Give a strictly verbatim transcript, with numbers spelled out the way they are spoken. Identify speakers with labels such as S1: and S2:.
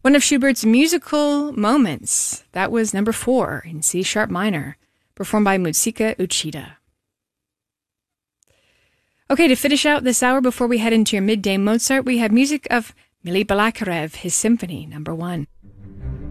S1: One of Schubert's musical moments. That was number four in C sharp minor, performed by Mutsuka Uchida. Okay, to finish out this hour before we head into your midday Mozart, we have music of Mily Balakirev, his symphony, number one.